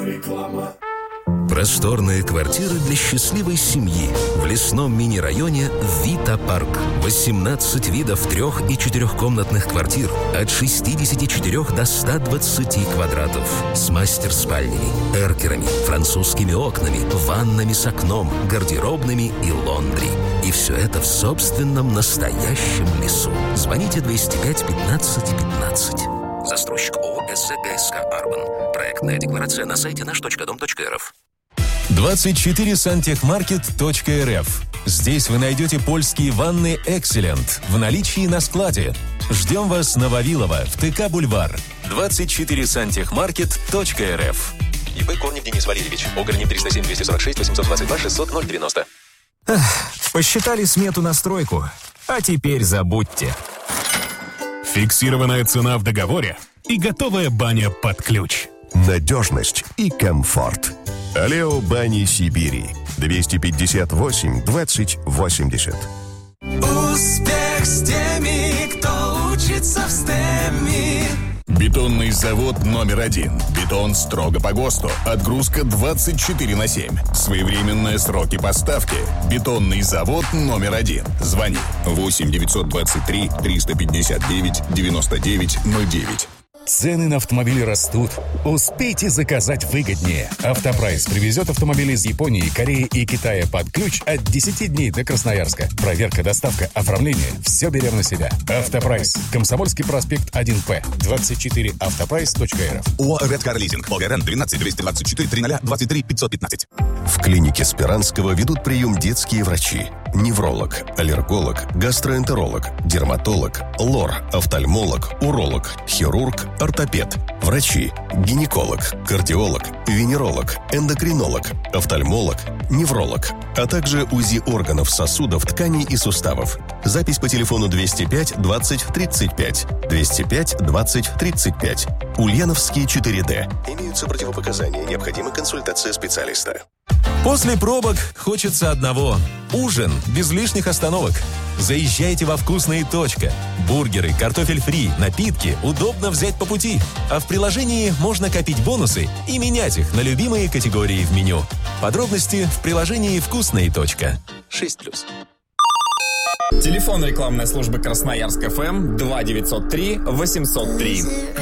Реклама. Просторные квартиры для счастливой семьи в лесном мини-районе Вита Парк. 18 видов 3- и 4-комнатных квартир от 64 до 120 квадратов. С мастер-спальнями, эркерами, французскими окнами, ваннами с окном, гардеробными и лондри. И все это в собственном настоящем лесу. Звоните 205 15 15. Застройщик ООО СГСК «Арбан». Проектная декларация на сайте наш.дом.рф. 24santechmarket.rf. Здесь вы найдете польские ванны Excellent в наличии на складе. Ждем вас на Вавилова в ТК Бульвар. 24santechmarket.rf. ИП Корнев Денис Валерьевич. ОГРНИ 307 246 822 600 090. Посчитали смету на стройку, а теперь забудьте. Фиксированная цена в договоре и готовая баня под ключ. Надежность и комфорт. Алео Бани Сибири. 258 20 80. Успех с теми, кто учится в STEM. Бетонный завод номер 1. Бетон строго по ГОСТу. Отгрузка 24/7. Своевременные сроки поставки. Бетонный завод номер 1. Звони 8 923 359 99 09. Цены на автомобили растут. Успейте заказать выгоднее. Автопрайс привезет автомобили из Японии, Кореи и Китая под ключ от 10 дней до Красноярска. Проверка, доставка, оформление – все берем на себя. Автопрайс. Комсомольский проспект 1П. 24автопрайс.рф. ООО «Редкар Лизинг». ОГРН 12 224 00 23 515. В клинике Спиранского ведут прием детские врачи. Невролог, аллерголог, гастроэнтеролог, дерматолог, лор, офтальмолог, уролог, хирург, ортопед, врачи, гинеколог, кардиолог, венеролог, эндокринолог, офтальмолог, невролог, а также УЗИ органов, сосудов, тканей и суставов. Запись по телефону 205 20 35. 205 20 35. Ульяновский 4D. Имеются противопоказания. Необходима консультация специалиста. После пробок хочется одного – ужин без лишних остановок. Заезжайте во «Вкусные. Бургеры, картофель фри, напитки удобно взять по пути. А в приложении можно копить бонусы и менять их на любимые категории в меню. Подробности в приложении «Вкусные. 6+. Телефон рекламной службы Красноярск ФМ 2903 803.